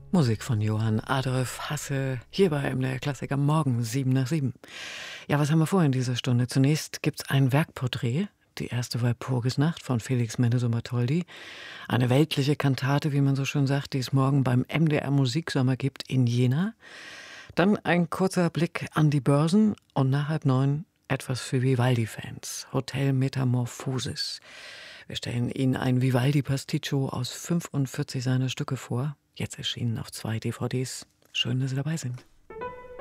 Musik von Johann Adolf Hasse, hier bei MDR Klassik am Morgen, 7 nach 7. Ja, was haben wir vor in dieser Stunde? Zunächst gibt's ein Werkporträt, die erste Walpurgisnacht von Felix Mendelssohn-Bartholdy. Eine weltliche Kantate, wie man so schön sagt, die es morgen beim MDR Musiksommer gibt in Jena. Dann ein kurzer Blick an die Börsen und nach 8:30 etwas für Vivaldi-Fans. Hotel Metamorphosis. Wir stellen Ihnen ein Vivaldi-Pasticcio aus 45 seiner Stücke vor. Jetzt erschienen auf 2 DVDs. Schön, dass Sie dabei sind.